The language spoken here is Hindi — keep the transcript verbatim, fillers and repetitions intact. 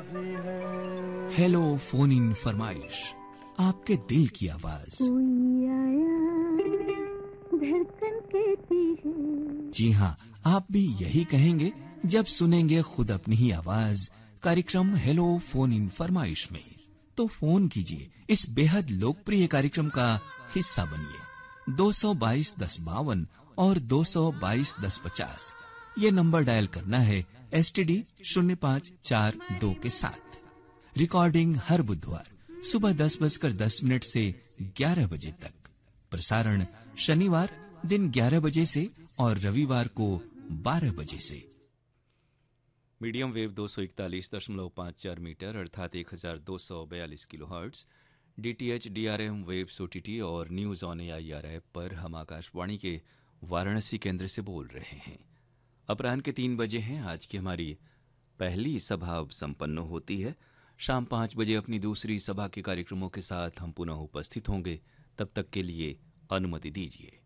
हेलो फोन इन फरमाइश, आपके दिल की आवाज। कोई आया धड़कन कहती है। जी हाँ, आप भी यही कहेंगे जब सुनेंगे खुद अपनी ही आवाज कार्यक्रम हेलो फोन इन फरमाइश में। तो फोन कीजिए, इस बेहद लोकप्रिय कार्यक्रम का हिस्सा बनिए। दो सौ बाईस दस बावन और दो सौ बाईस दस पचास ये नंबर डायल करना है एसटीडी शून्य पाँच चार दो के साथ। रिकॉर्डिंग हर बुधवार सुबह दस बजकर दस मिनट से ग्यारह बजे तक। प्रसारण शनिवार दिन ग्यारह बजे से और रविवार को बारह बजे से। मीडियम वेव दो सौ इकतालीस दशमलव पाँच चार मीटर अर्थात एक हजार दो सौ बयालीस kilo hertz, DTH, DRM waves, OTT और न्यूज ऑन एआईआर ऐप पर हम आकाशवाणी के वाराणसी केंद्र से बोल रहे हैं। अपराह्न के तीन बजे हैं। आज की हमारी पहली सभा अब संपन्न होती है। शाम पाँच बजे अपनी दूसरी सभा के कार्यक्रमों के साथ हम पुनः उपस्थित होंगे। तब तक के लिए अनुमति दीजिए।